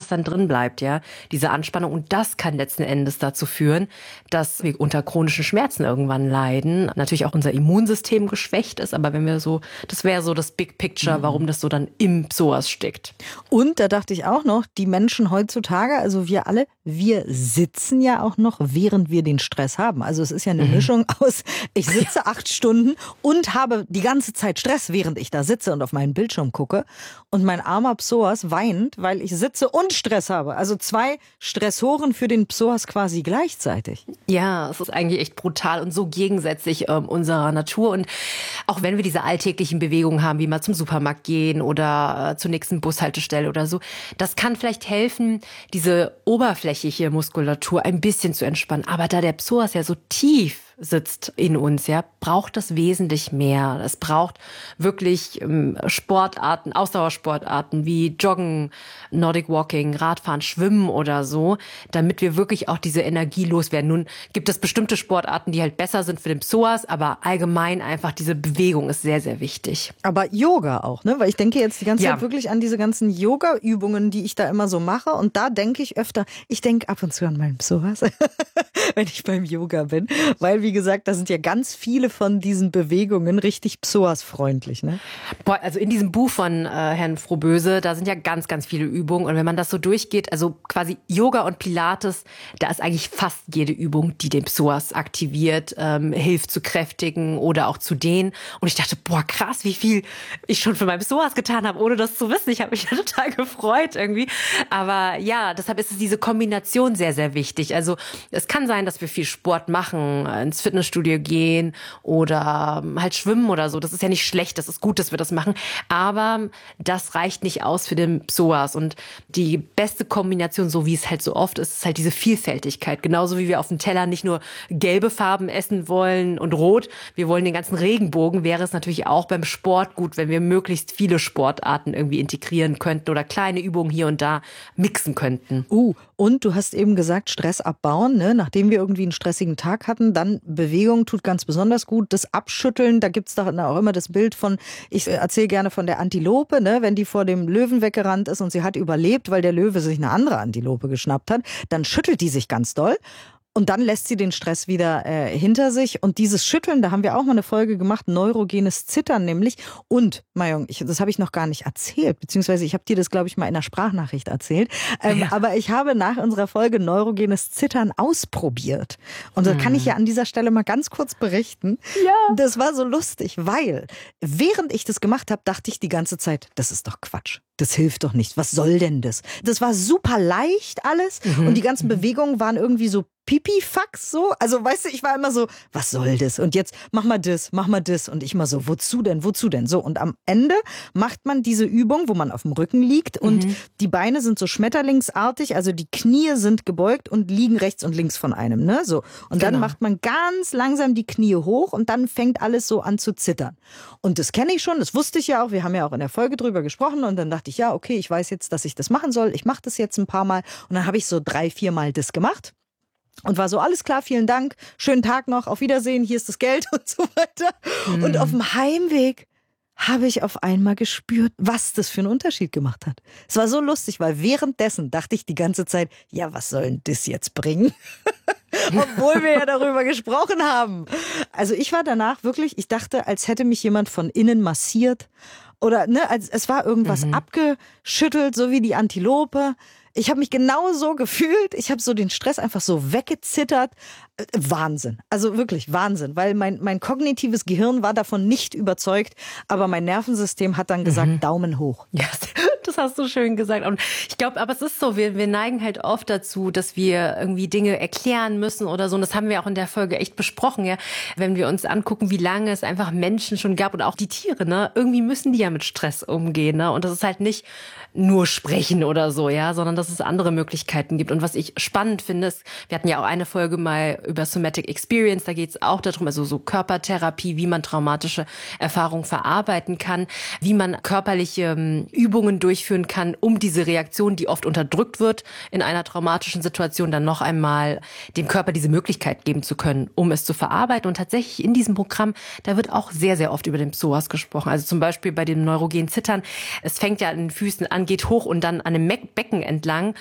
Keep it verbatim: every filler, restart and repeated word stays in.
dann drin bleibt, ja, diese Anspannung. Und das kann letzten Endes dazu führen, dass wir unter chronischen Schmerzen irgendwann leiden. Natürlich auch unser Immunsystem geschwächt ist, aber wenn wir so, das wäre so das Big Picture, warum das so dann im Psoas steckt. Und da dachte ich auch noch, die Menschen heutzutage, also wir alle, wir sitzen ja auch noch, während wir den Stress haben. Also es ist ja eine mhm. Mischung aus, ich sitze acht Stunden und habe die ganze Zeit Stress, während ich da sitze und auf meinen Bildschirm gucke. Und mein armer Psoas weint, weil ich sitze und Stress habe. Also zwei Stressoren für den Psoas quasi gleichzeitig. Ja, es ist eigentlich echt brutal und so gegensätzlich ähm, unserer Natur. Und auch wenn wir diese alltäglichen Bewegungen haben, wie mal zum Supermarkt gehen oder äh, zur nächsten Bushaltestelle oder so, das kann vielleicht helfen, diese oberflächliche Muskulatur ein bisschen zu entspannen. Aber da der Psoas ja so tief sitzt in uns, ja, braucht das wesentlich mehr. Es braucht wirklich ähm, Sportarten, Ausdauersportarten wie Joggen, Nordic Walking, Radfahren, Schwimmen oder so, damit wir wirklich auch diese Energie loswerden. Nun gibt es bestimmte Sportarten, die halt besser sind für den Psoas, aber allgemein einfach diese Bewegung ist sehr, sehr wichtig. Aber Yoga auch, ne? Weil ich denke jetzt die ganze ja. Zeit wirklich an diese ganzen Yoga-Übungen, die ich da immer so mache. Und da denke ich öfter, ich denke ab und zu an meinen Psoas, wenn ich beim Yoga bin. Weil, wie gesagt, da sind ja ganz viele von diesen Bewegungen richtig psoasfreundlich, ne? Boah, also in diesem Buch von äh, Herrn Frohböse, da sind ja ganz, ganz viele Übungen. Und wenn man das so durchgeht, also quasi Yoga und Pilates, da ist eigentlich fast jede Übung, die den Psoas aktiviert, ähm, hilft zu kräftigen oder auch zu dehnen. Und ich dachte, boah, krass, wie viel ich schon für meinen Psoas getan habe, ohne das zu wissen. Ich habe mich ja total gefreut irgendwie. Aber ja, deshalb ist es diese Kombination sehr, sehr wichtig. Also es kann sein, dass wir viel Sport machen, ins Fitnessstudio gehen oder halt schwimmen oder so. Das ist ja nicht schlecht, das ist gut, dass wir das machen. Aber das reicht nicht aus für den Psoas. Und die beste Kombination, so wie es halt so oft ist, ist halt diese Vielfältigkeit. Genauso wie wir auf dem Teller nicht nur gelbe Farben essen wollen und rot, wir wollen den ganzen Regenbogen, wäre es natürlich auch beim Sport gut, wenn wir möglichst viele Sportarten irgendwie integrieren könnten oder kleine Übungen hier und da mixen könnten. Uh, und du hast eben gesagt, Stress abbauen, ne? Nachdem wir irgendwie einen stressigen Tag hatten, dann Bewegung tut ganz besonders gut. Das Abschütteln, da gibt's doch auch immer das Bild von, ich erzähle gerne von der Antilope, ne? Wenn die vor dem Löwen weggerannt ist und sie hat überlebt, weil der Löwe sich eine andere Antilope geschnappt hat, dann schüttelt die sich ganz doll. Und dann lässt sie den Stress wieder äh, hinter sich. Und dieses Schütteln, da haben wir auch mal eine Folge gemacht, neurogenes Zittern nämlich. Und, Mayong, ich, das habe ich noch gar nicht erzählt, beziehungsweise ich habe dir das, glaube ich, mal in einer Sprachnachricht erzählt. Ähm, ja. Aber ich habe nach unserer Folge neurogenes Zittern ausprobiert. Und das hm. kann ich ja an dieser Stelle mal ganz kurz berichten. Ja. Das war so lustig, weil während ich das gemacht habe, dachte ich die ganze Zeit, das ist doch Quatsch. Das hilft doch nicht. Was soll denn das? Das war super leicht alles mhm. und die ganzen Bewegungen waren irgendwie so Pipifax so. Also weißt du, ich war immer so, was soll das? Und jetzt mach mal das, mach mal das. Und ich mal so, wozu denn, wozu denn? So, und am Ende macht man diese Übung, wo man auf dem Rücken liegt und mhm. die Beine sind so schmetterlingsartig, also die Knie sind gebeugt und liegen rechts und links von einem. Ne? So. Und dann genau. macht man ganz langsam die Knie hoch und dann fängt alles so an zu zittern. Und das kenne ich schon, das wusste ich ja auch. Wir haben ja auch in der Folge drüber gesprochen und dann dachte ich, ja, okay, ich weiß jetzt, dass ich das machen soll. Ich mache das jetzt ein paar Mal. Und dann habe ich so drei, vier Mal das gemacht. Und war so, alles klar, vielen Dank, schönen Tag noch, auf Wiedersehen, hier ist das Geld und so weiter. Mhm. Und auf dem Heimweg habe ich auf einmal gespürt, was das für einen Unterschied gemacht hat. Es war so lustig, weil währenddessen dachte ich die ganze Zeit, ja, was soll denn das jetzt bringen? Obwohl wir ja darüber gesprochen haben. Also ich war danach wirklich, ich dachte, als hätte mich jemand von innen massiert. Oder ne, als, es war irgendwas mhm. abgeschüttelt, so wie die Antilope. Ich habe mich genau so gefühlt. Ich habe so den Stress einfach so weggezittert. Wahnsinn. Also wirklich Wahnsinn. Weil mein, mein kognitives Gehirn war davon nicht überzeugt. Aber mein Nervensystem hat dann gesagt, mhm. Daumen hoch. Ja, das hast du schön gesagt. Und ich glaube, aber es ist so, wir, wir neigen halt oft dazu, dass wir irgendwie Dinge erklären müssen oder so. Und das haben wir auch in der Folge echt besprochen, ja. Wenn wir uns angucken, wie lange es einfach Menschen schon gab und auch die Tiere, ne. Irgendwie müssen die ja mit Stress umgehen, ne. Und das ist halt nicht nur sprechen oder so, ja, sondern dass es andere Möglichkeiten gibt. Und was ich spannend finde, ist, wir hatten ja auch eine Folge mal über Somatic Experience, da geht es auch darum, also so Körpertherapie, wie man traumatische Erfahrungen verarbeiten kann, wie man körperliche Übungen durchführen kann, um diese Reaktion, die oft unterdrückt wird in einer traumatischen Situation, dann noch einmal dem Körper diese Möglichkeit geben zu können, um es zu verarbeiten. Und tatsächlich in diesem Programm, da wird auch sehr, sehr oft über den Psoas gesprochen. Also zum Beispiel bei dem neurogenen Zittern, es fängt ja an den Füßen an, geht hoch und dann an dem Becken entlang